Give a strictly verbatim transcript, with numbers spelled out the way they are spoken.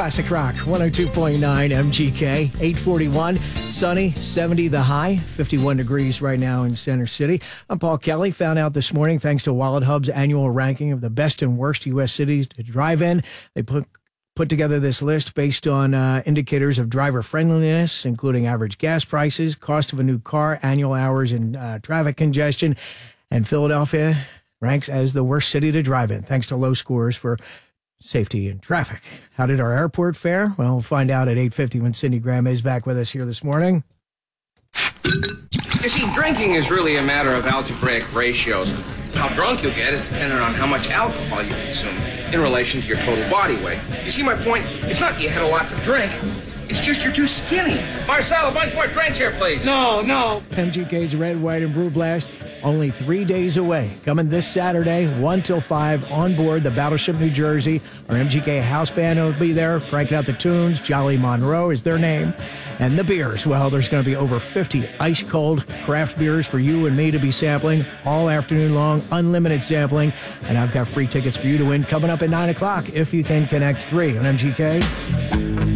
Classic Rock, one oh two point nine M G K, eight forty-one, sunny, seventy the high, fifty-one degrees right now in Center City. I'm Paul Kelly, found out this morning thanks to WalletHub's annual ranking of the best and worst U S cities to drive in. They put put together this list based on uh, indicators of driver friendliness, including average gas prices, cost of a new car, annual hours, and uh, traffic congestion. And Philadelphia ranks as the worst city to drive in, thanks to low scores for safety and traffic. How did our airport fare? Well, we'll find out at eight fifty when Cindy Graham is back with us here this morning. You see, drinking is really a matter of algebraic ratios. How drunk you'll get is dependent on how much alcohol you consume in relation to your total body weight. You see my point? It's not that you had a lot to drink. It's just you're too skinny. Marcel, a bunch more drinks here, please. No, no. M G K's Red, White, and Brew Blast, only three days away. Coming this Saturday, one till five, on board the Battleship New Jersey. Our M G K house band will be there, cranking out the tunes. Jolly Monroe is their name. And the beers, well, there's going to be over fifty ice-cold craft beers for you and me to be sampling all afternoon long, unlimited sampling. And I've got free tickets for you to win coming up at nine o'clock if you can connect three on M G K.